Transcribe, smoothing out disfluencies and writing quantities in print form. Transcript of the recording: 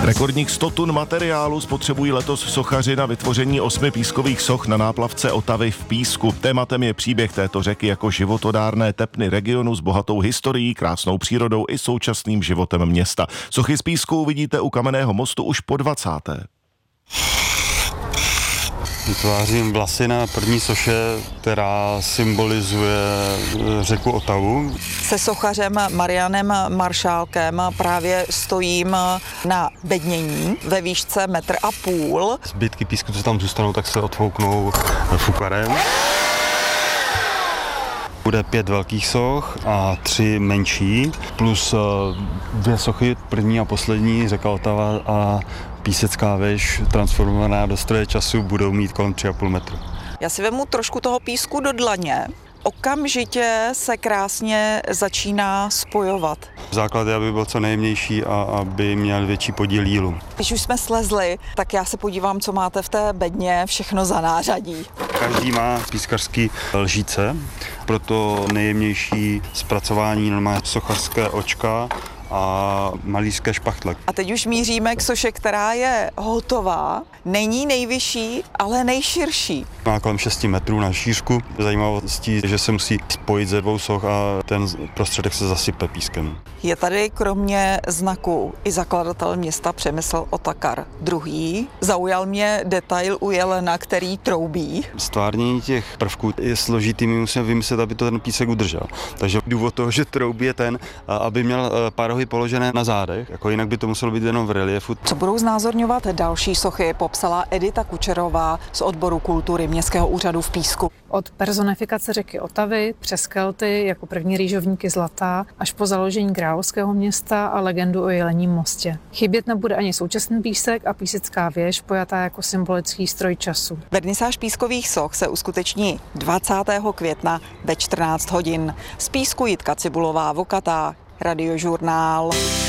Rekordních 100 tun materiálu spotřebují letos sochaři na vytvoření 8 pískových soch na náplavce Otavy v Písku. Tématem je příběh této řeky jako životodárné tepny regionu s bohatou historií, krásnou přírodou i současným životem města. Sochy z písku uvidíte u Kamenného mostu už po 20. Vytvářím vlasy na první soše, která symbolizuje řeku Otavu. Se sochařem Marianem Maršálkem právě stojím na bednění ve výšce 1,5 metru. Zbytky písku, co tam zůstanou, tak se odfouknou fukarem. Bude 5 velkých soch a 3 menší, plus 2 sochy, první a poslední, řeka Otava a písecká věž transformovaná do stroje času budou mít kolem 3,5 metru. Já si vemu trošku toho písku do dlaně. Okamžitě se krásně začíná spojovat. Základ je, aby byl co nejjemnější a aby měl větší podíl jílu. Když už jsme slezli, tak já se podívám, co máte v té bedně všechno za nářadí. Každý má pískařský lžíce, proto nejjemnější zpracování normálně sochařské očka a malířské špachtle. A teď už míříme k soše, která je hotová. Není nejvyšší, ale nejširší. Má kolem 6 metrů na šířku. Zajímavostí, že se musí spojit ze 2 soch a ten prostředek se zasype pískem. Je tady kromě znaku i zakladatel města Přemysl Otakar. Druhý zaujal mě detail u jelena, který troubí. Stvárnění těch prvků je složitý, my musíme vymyslet, aby to ten písek udržel. Takže důvod toho, že troubí, je ten, aby měl parohy položené na zádech, jako jinak by to muselo být jenom v reliefu. Co budou znázorňovat další sochy, popsala Edita Kučerová z odboru kultury Městského úřadu v Písku. Od personifikace řeky Otavy přes Kelty jako první rýžovníky zlata až po založení královského města a legendu o Jelení mostě. Chybět nebude ani současný písek a písecká věž pojatá jako symbolický stroj času. Vernisáž pískových soch se uskuteční 20. května ve 14 hodin. Z Písku Jitka Cibulová Vokatá, Radiožurnál.